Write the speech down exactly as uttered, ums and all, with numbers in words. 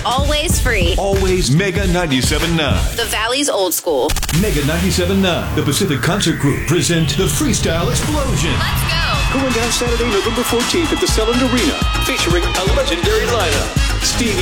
always free. Always Mega ninety-seven point nine. The Valley's old school. Mega ninety-seven point nine. The Pacific Concert Group present the Freestyle Explosion. Let's go. Going down Saturday, November fourteenth at the Celland Arena, featuring a legendary lineup. Stevie